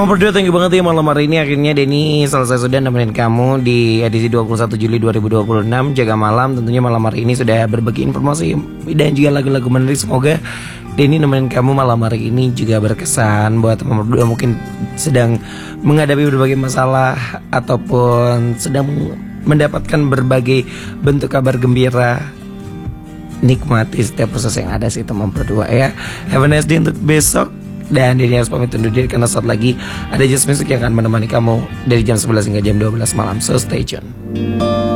Teman berdua, thank you banget ya malam hari ini. Akhirnya Denny selesai sudah nemenin kamu di edisi 21 Juli 2026 Jaga Malam. Tentunya malam hari ini sudah berbagi informasi dan juga lagu-lagu menarik. Semoga Denny nemenin kamu malam hari ini juga berkesan. Buat teman berdua mungkin sedang menghadapi berbagai masalah ataupun sedang mendapatkan berbagai bentuk kabar gembira, nikmati setiap proses yang ada sih teman berdua ya. Have a nice day untuk besok. Dan Denny harus pamit undur diri karena saat lagi ada Just Music yang akan menemani kamu dari jam 11 hingga jam 12 malam. So stay tune.